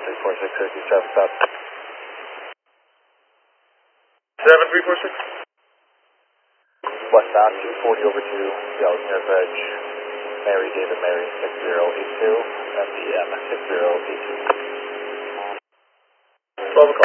346, Cherokee 7 South. 7346? Westbound 240 over to Yellow near Veg, Mary David Mary 6082, MDM 6082. 12 o'clock.